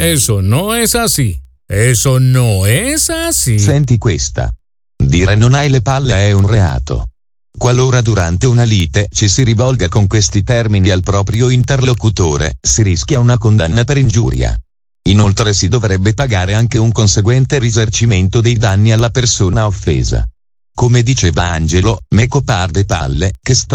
Eso no es así. Eso no es así. Senti questa. Dire non hai le palle è un reato. Qualora durante una lite ci si rivolga con questi termini al proprio interlocutore, si rischia una condanna per ingiuria. Inoltre si dovrebbe pagare anche un conseguente risarcimento dei danni alla persona offesa. Come diceva Angelo, meco par de palle, che sto